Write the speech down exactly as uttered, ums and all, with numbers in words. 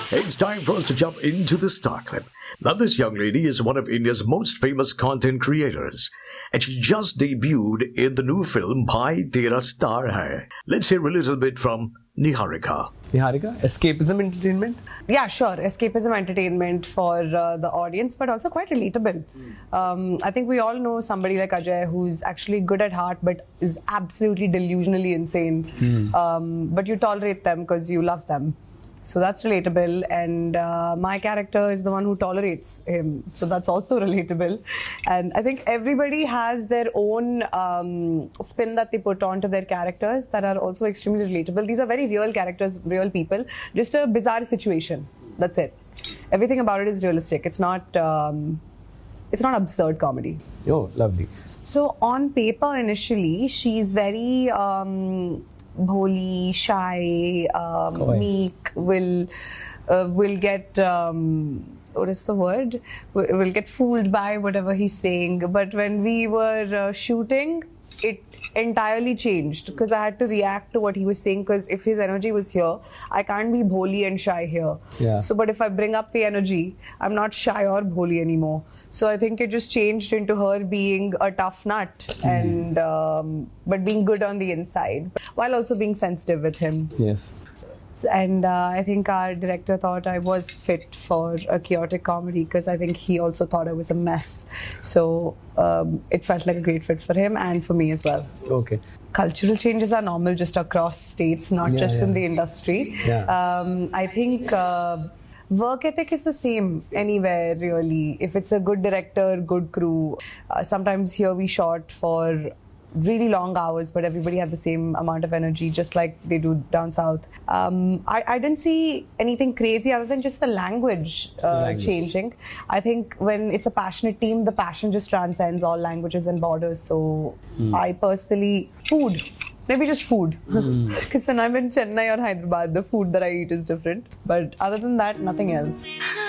It's time for us to jump into the star clip. Now, this young lady is one of India's most famous content creators, and she just debuted in the new film Bhai Tera Star Hai. Let's hear a little bit from Niharika. Niharika, escapism entertainment? Yeah, sure. Escapism entertainment for uh, the audience, but also quite relatable. Um, I think we all know somebody like Ajay who's actually good at heart, but is absolutely delusionally insane. Mm. Um, but you tolerate them because you love them. So that's relatable, and uh, my character is the one who tolerates him. So that's also relatable. And I think everybody has their own um, spin that they put onto their characters that are also extremely relatable. These are very real characters, real people. Just a bizarre situation. That's it. Everything about it is realistic. It's not. Um, it's not absurd comedy. Oh, lovely. So on paper, initially, she's very. Um, Bholi, shy, um, meek, will uh, will get um, what is the word? Will will get fooled by whatever he's saying. But when we were uh, shooting, it entirely changed because I had to react to what he was saying. Because if his energy was here, I can't be Bholi and shy here. Yeah. So, but if I bring up the energy, I'm not shy or Bholi anymore. So I think it just changed into her being a tough nut mm. and um, but being good on the inside while also being sensitive with him. Yes. And uh, I think our director thought I was fit for a chaotic comedy because I think he also thought I was a mess. So um, it felt like a great fit for him and for me as well. Okay. Cultural changes are normal just across states, not yeah, just yeah. in the industry. Yeah. Um, I think uh, work ethic is the same anywhere really. If it's a good director, good crew. Uh, sometimes here we shot for really long hours, but everybody had the same amount of energy, just like they do down south. Um, I, I didn't see anything crazy other than just the language, uh, language changing. I think when it's a passionate team, the passion just transcends all languages and borders. So mm. I personally, food. Maybe just food. Because mm. when I'm in Chennai or Hyderabad, the food that I eat is different. But other than that, nothing else.